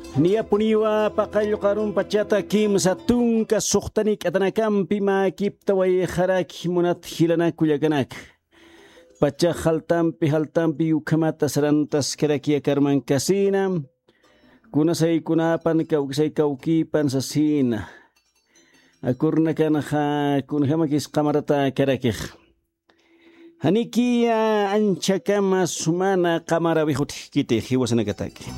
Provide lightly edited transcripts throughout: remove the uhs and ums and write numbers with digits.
Niapuniwa paqallqarun pachata kimsa tunka suqtanik atanakampi makiptaway harak munat hilana kuyakanak. Pacha haltampi ukamata sarantas karakia karman kasina. Kunasay kunapan kaukisay kaukipan sasina. Akurna kanaha kunhamakis kamarata karakih. Hanikia anchakama sumana kamara bihut kite hiwasanakataki.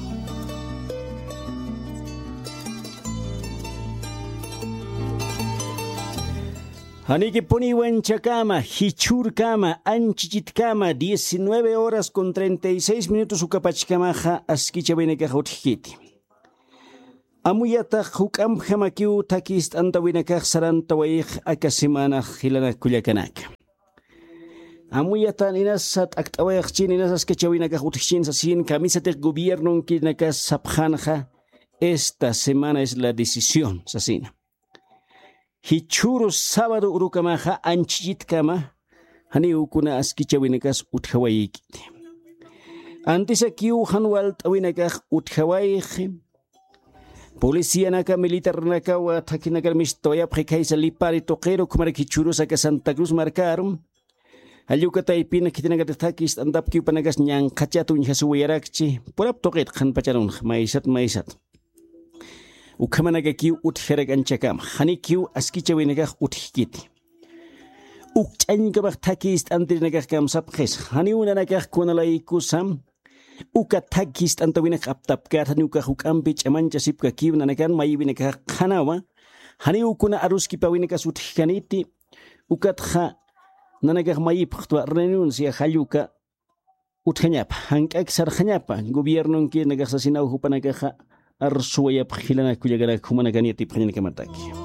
Haniki poniwen chakama, hichurkama, anchichitkama, 19 horas con 36 minutos ukapachkamaja askicha beneka hotkiti. Amuyata hukam hamakiu takist antawinaka saranta waik akasimana hilana kulyakanak. Amuyata ninasat aktawayak chin ninasas kachawinaka hotkin sasin camiseta gobierno kinaka sapjanja. Esta semana es la decisión sasina. Hichuru sábado urukamaja anchitkama hani ukuna askicha winakas uthawayikiti. Antes aquí hanwal tawinakas uthawayik. Policía naka militar naka wa takinaka mistoya prekaisa lipari toquero kumara hichuru saka Santa Cruz marcaron. Ayuka taipina kitinaka takis andap kipanagas nyang kachatu nyasuwayarakchi. Porap toqet khan pacharun maisat. Ukamanaga kiu utherek anchakam. Hani kiu askicha winagak uthikiti. Ukchanyagabak takis antinagak kam sapkes. Hani unanagak kunalaikusam. Uka takis antawinak aptapkat. Hani uka hukampich amancha sipka kiu nanakan mayiwinagak kanawa. Hani ukuna aruskipa winagas uthikaniti. Ukatha nanagak mayipktwa renuncia hayuka uthanyap. Hankak sarhanyapa. Gobierno ki nagasasinaw hupanagaha. Arsuaya hilana kuyagara kumana ganiyati panyana kamataki.